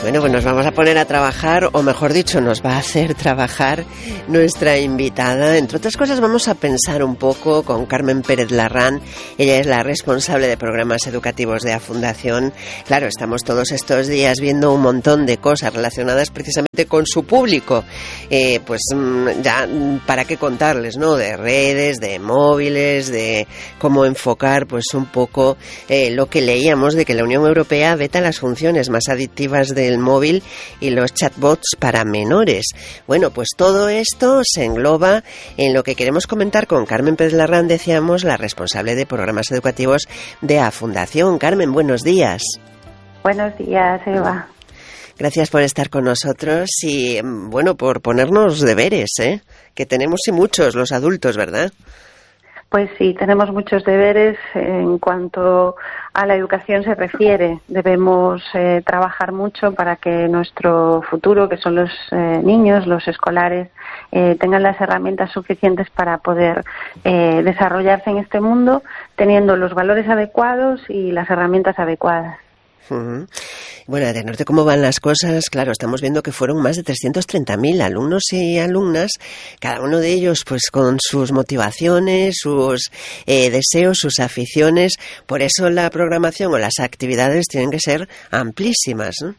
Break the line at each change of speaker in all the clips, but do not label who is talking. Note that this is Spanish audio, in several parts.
Bueno, pues nos vamos a poner a trabajar, o mejor dicho, nos va a hacer trabajar nuestra invitada. Entre otras cosas, vamos a pensar un poco con Carmen Pérez Larrán. Ella es la responsable de programas educativos de A-Fundación. Claro, estamos todos estos días viendo un montón de cosas relacionadas precisamente con su público. Pues ya, ¿para qué contarles, no? De redes, de móviles, de cómo enfocar, pues un poco lo que leíamos de que la Unión Europea veta las funciones más adictivas del móvil y los chatbots para menores. Bueno, pues todo esto se engloba en lo que queremos comentar con Carmen Pérez Larrán, decíamos, la responsable de programas educativos de A-Fundación. Carmen, buenos días.
Buenos días, Eva.
Gracias por estar con nosotros y, bueno, por ponernos deberes, que tenemos y muchos los adultos, ¿verdad?
Pues sí, tenemos muchos deberes en cuanto a la educación se refiere. Debemos trabajar mucho para que nuestro futuro, que son los niños, los escolares, tengan las herramientas suficientes para poder desarrollarse en este mundo, teniendo los valores adecuados y las herramientas adecuadas.
Uh-huh. Bueno, a tenor de cómo van las cosas, claro, estamos viendo que fueron más de 330.000 alumnos y alumnas, cada uno de ellos pues con sus motivaciones, sus deseos, sus aficiones. Por eso la programación o las actividades tienen que ser amplísimas, ¿no?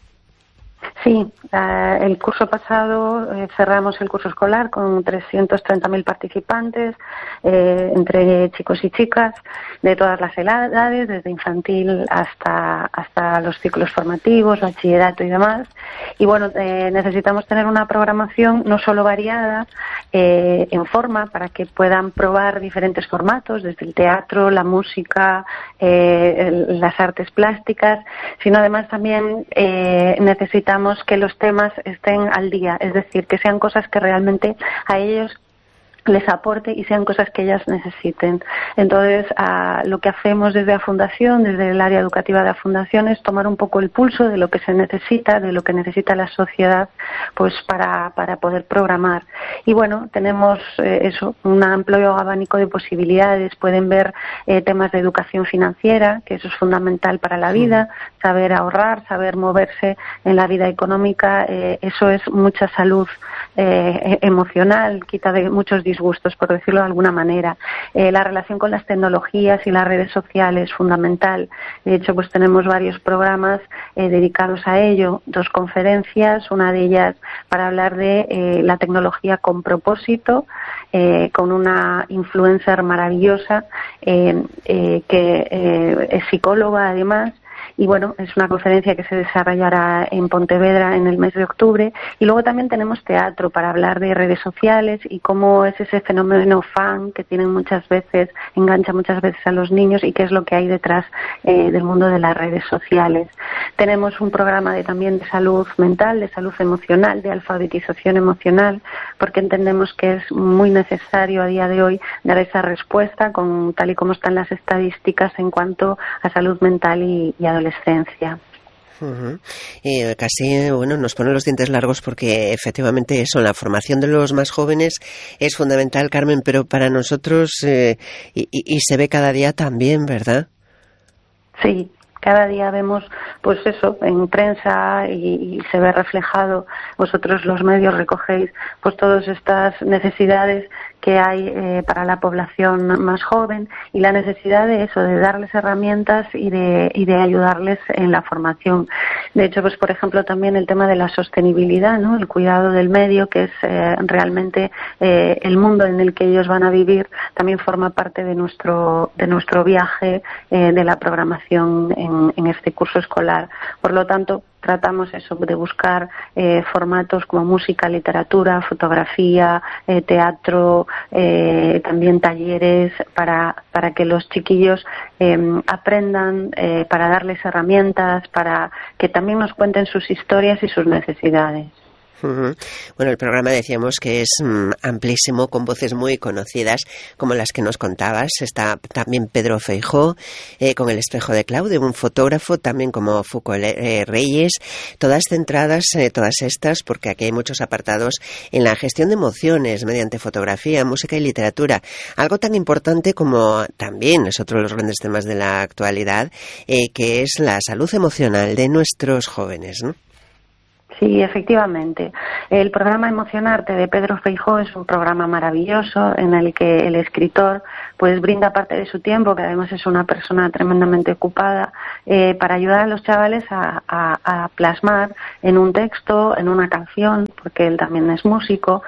Sí, el curso pasado cerramos el curso escolar con 330.000 participantes, entre chicos y chicas de todas las edades, desde infantil hasta los ciclos formativos, bachillerato y demás. Y bueno, necesitamos tener una programación no solo variada en forma para que puedan probar diferentes formatos, desde el teatro, la música, las artes plásticas, sino además también necesitamos que los temas estén al día, es decir, que sean cosas que realmente a ellos les aporte y sean cosas que ellas necesiten. Entonces, lo que hacemos desde la Fundación, desde el área educativa de la Fundación, es tomar un poco el pulso de lo que se necesita, de lo que necesita la sociedad, pues para poder programar. Y bueno, tenemos un amplio abanico de posibilidades. Pueden ver temas de educación financiera, que eso es fundamental para la vida, saber ahorrar, saber moverse en la vida económica, eso es mucha salud emocional, quita de muchos disgustos, por decirlo de alguna manera. La relación con las tecnologías y las redes sociales es fundamental. De hecho, pues tenemos varios programas dedicados a ello, 2 conferencias, una de ellas para hablar de la tecnología con propósito, con una influencer maravillosa que es psicóloga además. Y bueno, es una conferencia que se desarrollará en Pontevedra en el mes de octubre. Y luego también tenemos teatro para hablar de redes sociales y cómo es ese fenómeno fan que tienen engancha muchas veces a los niños y qué es lo que hay detrás del mundo de las redes sociales. Tenemos un programa también de salud mental, de salud emocional, de alfabetización emocional, porque entendemos que es muy necesario a día de hoy dar esa respuesta tal y como están las estadísticas en cuanto a salud mental y adolescencia.
Uh-huh. Casi, bueno, nos ponen los dientes largos porque efectivamente eso, la formación de los más jóvenes es fundamental, Carmen, pero para nosotros y se ve cada día también, ¿verdad?
Sí. Cada día vemos, pues eso, en prensa y se ve reflejado, vosotros los medios recogéis pues todas estas necesidades que hay para la población más joven y la necesidad de eso, de darles herramientas y de ayudarles en la formación. De hecho, pues por ejemplo también el tema de la sostenibilidad, ¿no? El cuidado del medio, que es realmente el mundo en el que ellos van a vivir, también forma parte de nuestro viaje de la programación en este curso escolar. Por lo tanto, tratamos eso, de buscar formatos como música, literatura, fotografía, teatro, también talleres para que los chiquillos aprendan, para darles herramientas, para que también nos cuenten sus historias y sus necesidades.
Uh-huh. Bueno, el programa decíamos que es amplísimo, con voces muy conocidas como las que nos contabas. Está también Pedro Feijóo con El espejo de Claudio, un fotógrafo también como Foucault Reyes, todas centradas, todas estas, porque aquí hay muchos apartados en la gestión de emociones mediante fotografía, música y literatura. Algo tan importante como también es otro de los grandes temas de la actualidad, que es la salud emocional de nuestros jóvenes, ¿no?
Sí, efectivamente. El programa Emocionarte de Pedro Feijóo es un programa maravilloso en el que el escritor pues brinda parte de su tiempo, que además es una persona tremendamente ocupada, para ayudar a los chavales a plasmar en un texto, en una canción, porque él también es músico,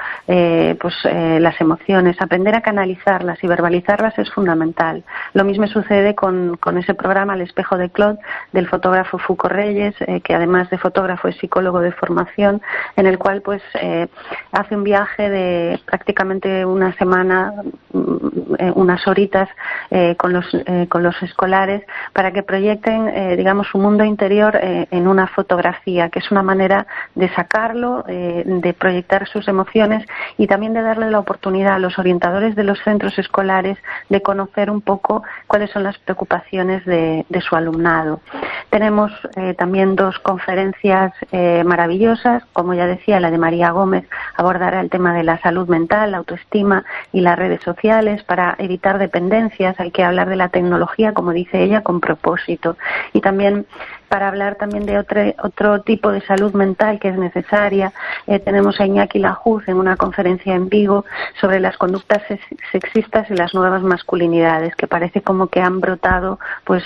las emociones. Aprender a canalizarlas y verbalizarlas es fundamental. Lo mismo sucede con ese programa El espejo de Claude, del fotógrafo Foucault Reyes, que además de fotógrafo es psicólogo de formación, en el cual pues hace un viaje de prácticamente una semana, unas horitas con los escolares para que proyecten digamos su mundo interior en una fotografía, que es una manera de sacarlo, de proyectar sus emociones y también de darle la oportunidad a los orientadores de los centros escolares de conocer un poco cuáles son las preocupaciones de su alumnado. Tenemos también 2 conferencias maravillosas, como ya decía, la de María Gómez abordará el tema de la salud mental, la autoestima y las redes sociales para evitar dependencias. Hay que hablar de la tecnología, como dice ella, con propósito. Y también para hablar también de otro tipo de salud mental que es necesaria, tenemos a Iñaki Lajuz en una conferencia en Vigo sobre las conductas sexistas y las nuevas masculinidades, que parece como que han brotado pues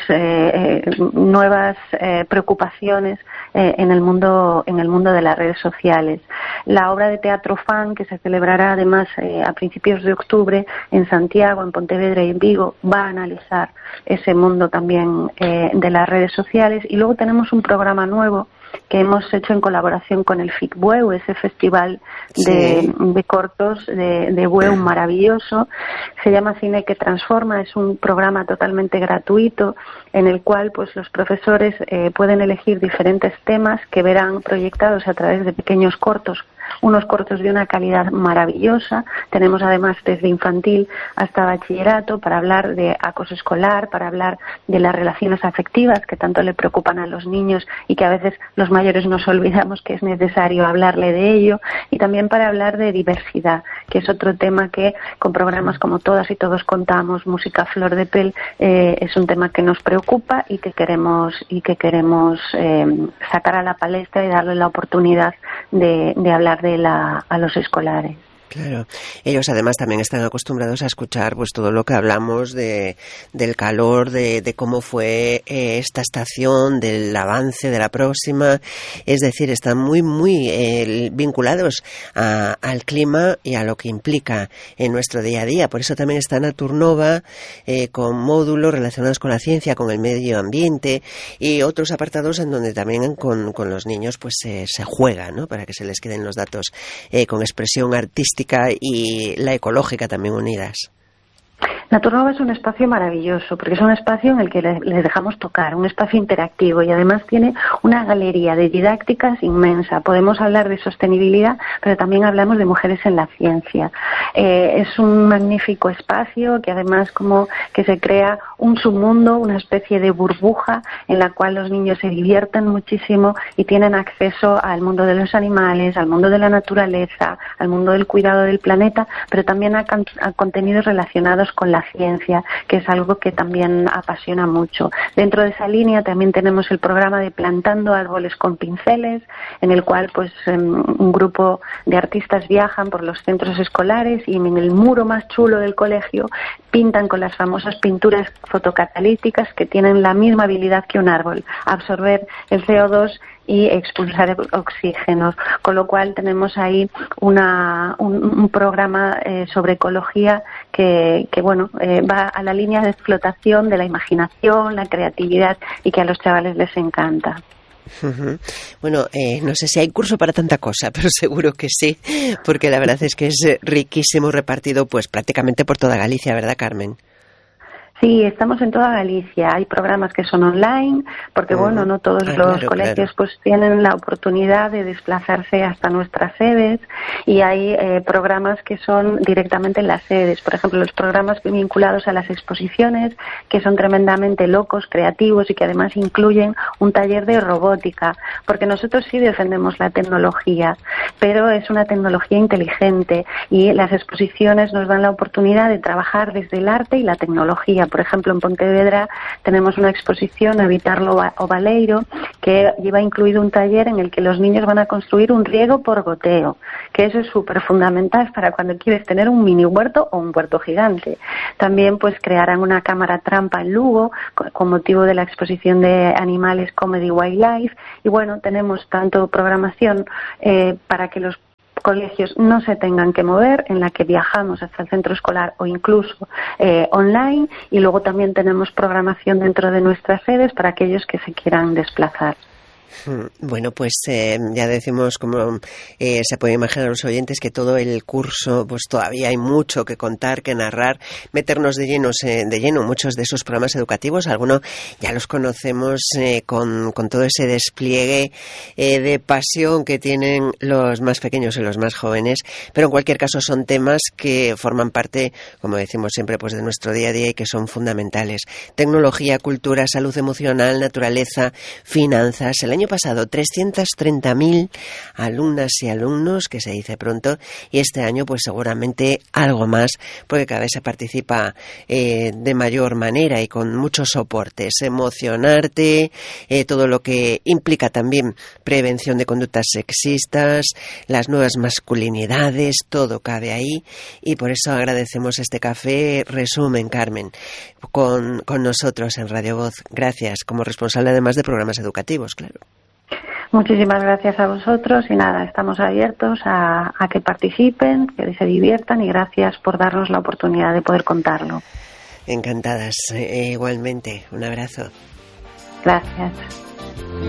nuevas preocupaciones en el mundo de las redes sociales. La obra de teatro Fan, que se celebrará además a principios de octubre en Santiago, en Pontevedra y en Vigo, va a analizar ese mundo también de las redes sociales. Y luego tenemos un programa nuevo que hemos hecho en colaboración con el FICBUEU, ese festival de cortos de BUEU maravilloso. Se llama Cine que Transforma, es un programa totalmente gratuito en el cual pues los profesores pueden elegir diferentes temas que verán proyectados a través de pequeños cortos, unos cortos de una calidad maravillosa. Tenemos además desde infantil hasta bachillerato para hablar de acoso escolar, para hablar de las relaciones afectivas que tanto le preocupan a los niños y que a veces los mayores nos olvidamos que es necesario hablarle de ello, y también para hablar de diversidad, que es otro tema que con programas como Todas y Todos Contamos, Música a Flor de Piel, es un tema que nos preocupa y que queremos sacar a la palestra y darle la oportunidad de hablar a los escolares.
Claro, ellos además también están acostumbrados a escuchar pues todo lo que hablamos del calor, de cómo fue esta estación, del avance de la próxima, es decir, están muy vinculados al clima y a lo que implica en nuestro día a día. Por eso también está Naturnova con módulos relacionados con la ciencia, con el medio ambiente y otros apartados en donde también con los niños pues se juega, ¿no? Para que se les queden los datos con expresión artística y la ecológica también unidas.
Naturnova es un espacio maravilloso porque es un espacio en el que les dejamos tocar, un espacio interactivo, y además tiene una galería de didácticas inmensa. Podemos hablar de sostenibilidad, pero también hablamos de mujeres en la ciencia. Es un magnífico espacio que además como que se crea un submundo, una especie de burbuja en la cual los niños se divierten muchísimo y tienen acceso al mundo de los animales, al mundo de la naturaleza, al mundo del cuidado del planeta, pero también a contenidos relacionados con la ciencia, que es algo que también apasiona mucho. Dentro de esa línea también tenemos el programa de Plantando Árboles con Pinceles, en el cual pues un grupo de artistas viajan por los centros escolares y en el muro más chulo del colegio pintan con las famosas pinturas fotocatalíticas que tienen la misma habilidad que un árbol, absorber el CO2 y expulsar oxígenos, con lo cual tenemos ahí un programa sobre ecología que va a la línea de explotación de la imaginación, la creatividad, y que a los chavales les encanta.
Bueno, no sé si hay curso para tanta cosa, pero seguro que sí, porque la verdad es que es riquísimo, repartido pues prácticamente por toda Galicia, ¿verdad, Carmen?
Sí, estamos en toda Galicia. Hay programas que son online, porque no todos los colegios pues tienen la oportunidad de desplazarse hasta nuestras sedes, y hay programas que son directamente en las sedes. Por ejemplo, los programas vinculados a las exposiciones, que son tremendamente locos, creativos, y que además incluyen un taller de robótica, porque nosotros sí defendemos la tecnología, pero es una tecnología inteligente, y las exposiciones nos dan la oportunidad de trabajar desde el arte y la tecnología, Mira, por ejemplo, en Pontevedra tenemos una exposición, Habitarlo o Baleiro, que lleva incluido un taller en el que los niños van a construir un riego por goteo, que eso es súper fundamental para cuando quieres tener un mini huerto o un huerto gigante. También pues crearán una cámara trampa en Lugo con motivo de la exposición de animales Comedy Wildlife, y bueno, tenemos tanto programación para que los colegios no se tengan que mover, en la que viajamos hasta el centro escolar o incluso online, y luego también tenemos programación dentro de nuestras sedes para aquellos que se quieran desplazar.
Bueno, pues ya decimos, como se puede imaginar los oyentes, que todo el curso, pues todavía hay mucho que contar, que narrar, meternos de lleno muchos de esos programas educativos. Algunos ya los conocemos con todo ese despliegue de pasión que tienen los más pequeños y los más jóvenes, pero en cualquier caso son temas que forman parte, como decimos siempre, pues de nuestro día a día y que son fundamentales. Tecnología, cultura, salud emocional, naturaleza, finanzas. El año pasado 330.000 alumnas y alumnos, que se dice pronto, y este año pues seguramente algo más, porque cada vez se participa de mayor manera y con muchos soportes. Emocionarte, todo lo que implica también prevención de conductas sexistas, las nuevas masculinidades, todo cabe ahí, y por eso agradecemos este café resumen, Carmen, con nosotros en Radio Voz. Gracias, como responsable además de programas educativos, claro.
Muchísimas gracias a vosotros y nada, estamos abiertos a que participen, que se diviertan, y gracias por darnos la oportunidad de poder contarlo.
Encantadas, igualmente. Un abrazo.
Gracias.